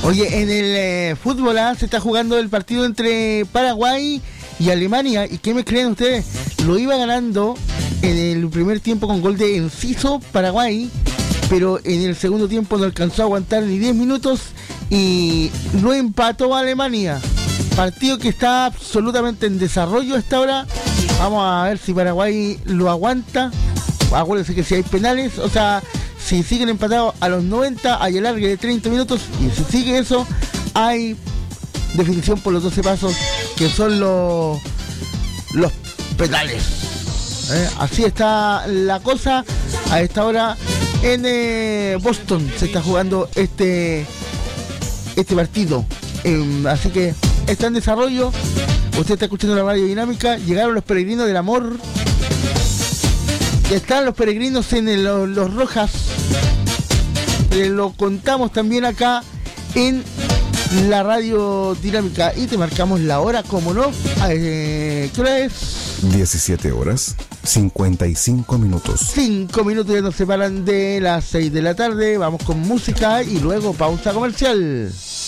Oye, en el fútbol se está jugando el partido entre Paraguay y Alemania. ¿Y qué me creen ustedes? Lo iba ganando en el primer tiempo con gol de Enciso Paraguay, pero en el segundo tiempo no alcanzó a aguantar ni 10 minutos y lo empató a Alemania. Partido que está absolutamente en desarrollo hasta ahora. Vamos a ver si Paraguay lo aguanta. Acuérdense que si hay penales, o sea, si siguen empatados a los 90, hay alargue de 30 minutos. Y si sigue eso, hay definición por los 12 pasos, que son los penales. Así está la cosa. A esta hora en Boston se está jugando este partido. Así que está en desarrollo. Usted está escuchando la radio dinámica. Llegaron los peregrinos del amor. Ya están los peregrinos en los Rojas. Lo contamos también acá en la radio dinámica. Y te marcamos la hora, como no. ¿Qué hora es? 17 horas 55 minutos. 5 minutos ya nos separan de las 6 de la tarde. Vamos con música y luego pausa comercial.